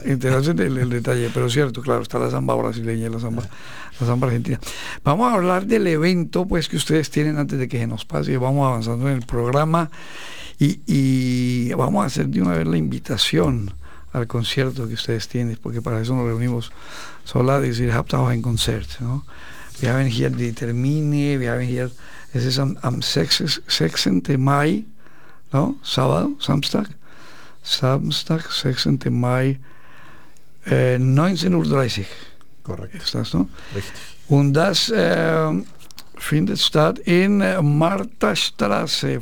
enterarse del detalle, pero cierto, claro, está la samba brasileña y la samba argentina. Vamos a hablar del evento pues que ustedes tienen antes de que se nos pase, vamos avanzando en el programa y vamos a hacer de una vez la invitación al concierto que ustedes tienen, porque para eso nos reunimos. Soll ihr habt auch ein Konzert, no? Wir haben hier die Termine, wir haben hier, es ist am 6. Mai, no? Samstag, 6. Mai, 19:30 Uhr. Korrekt. Ist das, no? Richtig. Und das findet statt in Marthastraße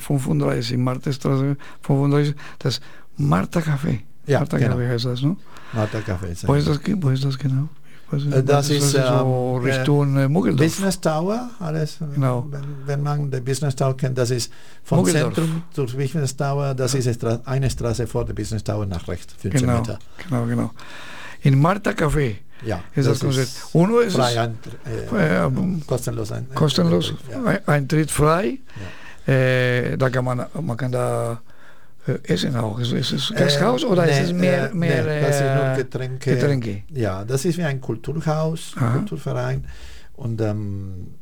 35, das Martha Café. Ja, Martha genau. Café heißt das, no? Martha Café. Wo ist das genau? Das ist so Richtung Muggeldorf. Business Tower, alles. Genau. Wenn man den Business Tower kennt, das ist vom Muggeldorf. Zentrum zur Business Tower, das ist eine Straße vor der Business Tower nach rechts, 15 Meter. Genau. In Martha Café. Ja, ist das Konzert. Uno ist kostenlos. Kostenlos, ja. Eintritt frei. Ja. Da kann man kann da essen auch. Ist es Gasthaus oder ist es mehr das sind nur Getränke? Ja, das ist wie ein Kulturhaus, Kulturverein. Und an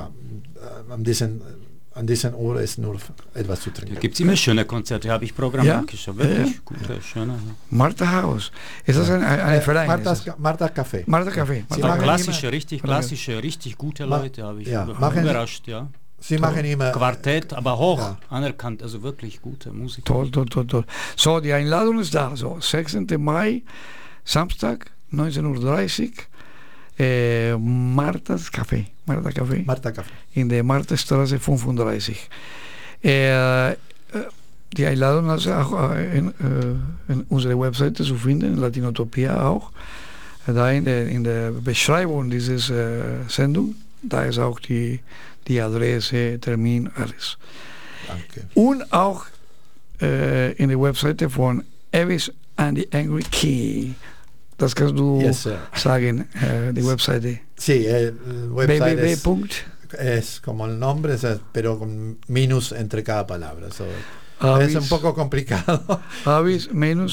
diesen Ort ist nur etwas zu trinken. Da gibt es immer schöne Konzerte, habe ich programmiert. Ja? Wirklich gute, schöne. Martha House. Ist das ein Verein? Martha Café. Martha Café. Richtig gute Leute, habe ich überrascht, ja. Sie machen immer Quartett, aber hoch anerkannt, also wirklich gute Musik. Toll. So, die Einladung ist da. So, 6. Mai, Samstag, 19:30 Uhr, Martha Café. In der Marthastraße 35. Die Einladung ist auch in unserer Webseite zu finden, in Latinotopia auch. Da in der Beschreibung dieses Sendung, da ist auch die Adresse, Termin, alles. Danke. Und auch in der Webseite von Elvis and the Angry Key. Das kannst du sagen, die Webseite. Sí, website www. Es como el nombre, pero con minus entre cada palabra. So, Elvis, es un poco complicado. Elvis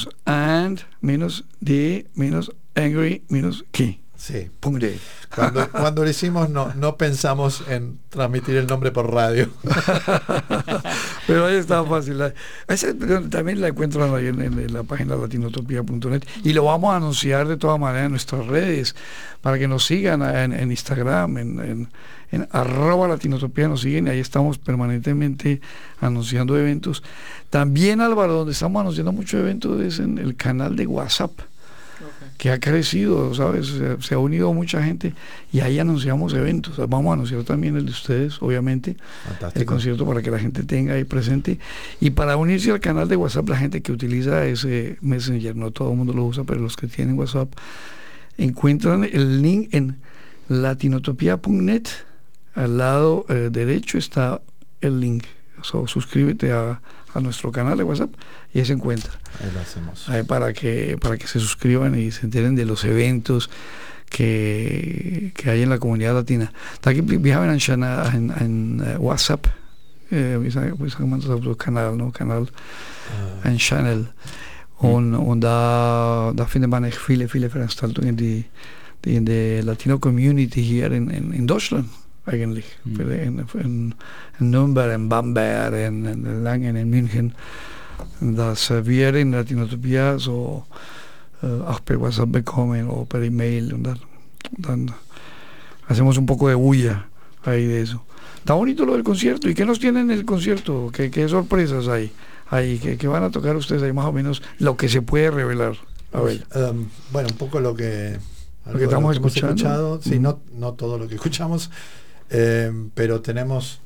-and-the-angry-key. Sí. .de. Cuando lo hicimos no pensamos en transmitir el nombre por radio. Pero ahí está fácil. También la encuentran ahí en la página latinotopia.net y lo vamos a anunciar de todas maneras en nuestras redes para que nos sigan en Instagram, en @latinotopia nos siguen y ahí estamos permanentemente anunciando eventos. También, Álvaro, donde estamos anunciando muchos eventos es en el canal de WhatsApp, que ha crecido, ¿sabes? Se ha unido mucha gente y ahí anunciamos eventos. Vamos a anunciar también el de ustedes, obviamente. Fantástico. El concierto para que la gente tenga ahí presente. Y para unirse al canal de WhatsApp, la gente que utiliza ese Messenger, no todo el mundo lo usa, pero los que tienen WhatsApp, encuentran el link en latinotopia.net. Al lado derecho está el link. Suscríbete a nuestro canal de WhatsApp y ahí se encuentra. Ahí lo hacemos. Ahí para que se suscriban y se enteren de los eventos que hay en la comunidad latina. Vi haben en WhatsApp, wie sagt man das auf so Kanal, ein Channel. Und da findet man echt viele Veranstaltungen, die in der Latino Community hier in Deutschland eigentlich, in Nürnberg, in Bamberg, in Langen, in München, dass wir in Latinotopia so auch per WhatsApp bekommen o per email und dann hacemos un poco de bulla ahí de eso. Está bonito lo del concierto. ¿Y qué nos tienen en el concierto? ¿Qué sorpresas hay? ¿Qué van a tocar ustedes ahí más o menos? Lo que se puede revelar. A ver. Bueno, un poco lo que estamos escuchado. Sí, no todo lo que escuchamos. Pero tenemos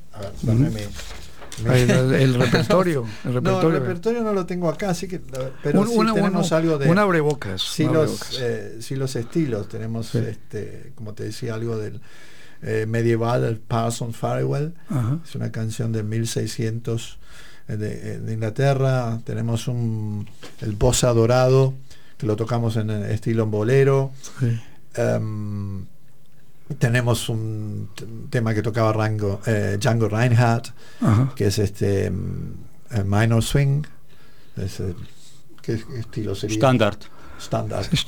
el repertorio. No, el repertorio no lo tengo acá, así que pero tenemos algo de un abrebocas. Sí, los estilos. Tenemos como te decía, algo del medieval, el Parson Farewell. Es una canción de 1600 de Inglaterra. Tenemos el Bossa Dorado, que lo tocamos en el estilo bolero. Sí. Tenemos un tema que tocaba Django Reinhardt, que es minor swing. ¿Qué estilo sería? Standard.